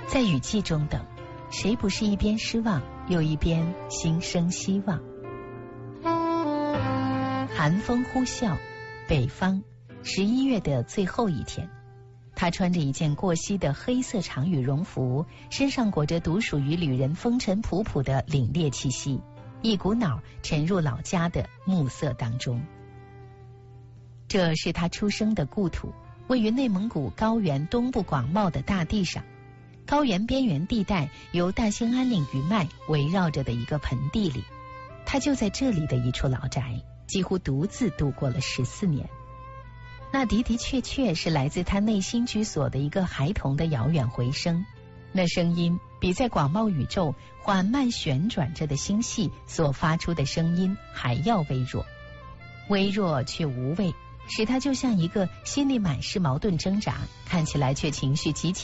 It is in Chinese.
在雨季中等，谁不是一边失望又一边心生希望？寒风呼啸，北方11月的最后一天，他穿着一件过膝的黑色长羽绒服，身上裹着独属于旅人风尘仆仆的凛冽气息，一股脑沉入老家的暮色当中。这是他出生的故土，位于内蒙古高原东部广袤的大地上，高原边缘地带由大兴安岭余脉围绕着的一个盆地里，他就在这里的一处老宅，几乎独自度过了14年。那的的确确是来自他内心居所的一个孩童的遥远回声，那声音比在广袤宇宙缓慢旋转着的星系所发出的声音还要微弱，微弱却无畏，使他就像一个心里满是矛盾挣扎，看起来却情绪极其